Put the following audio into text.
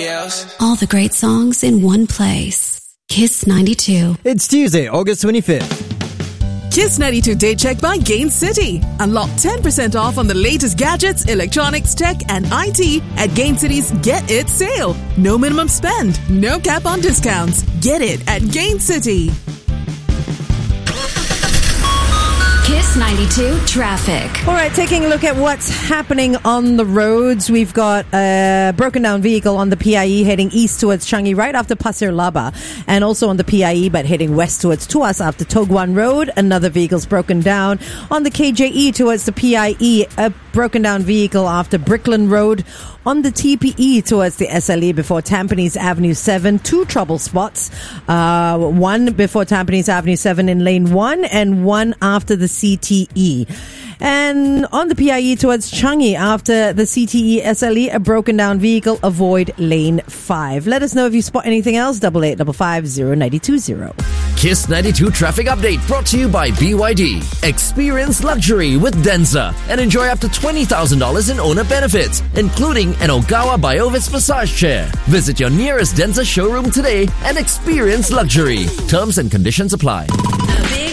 nobody else. All the great songs in one place. Kiss 92. It's Tuesday, August 25th. Kiss 92 Day Check by Gain City. Unlock 10% off on the latest gadgets, electronics, tech, and IT at Gain City's Get It sale. No minimum spend, no cap on discounts. Get it at Gain City. Kiss 92 traffic. All right, taking a look at what's happening on the roads. We've got a broken down vehicle on the PIE heading east towards Changi right after Pasir Laba, and also on the PIE but heading west towards Tuas after Toguan Road. Another vehicle's broken down on the KJE towards the PIE. A broken down vehicle after Brickland Road. On the TPE towards the SLE before Tampines Avenue 7, two trouble spots. One before Tampines Avenue 7 in lane 1 and one after the CTE. And on the PIE towards Changi after the CTE SLE, a broken down vehicle, avoid lane 5. Let us know if you spot anything else. 88550920. Kiss 92 traffic update brought to you by BYD. Experience luxury with Denza and enjoy up to $20,000 in owner benefits, including an Ogawa Biovis massage chair. Visit your nearest Denza showroom today and experience luxury. Terms and conditions apply.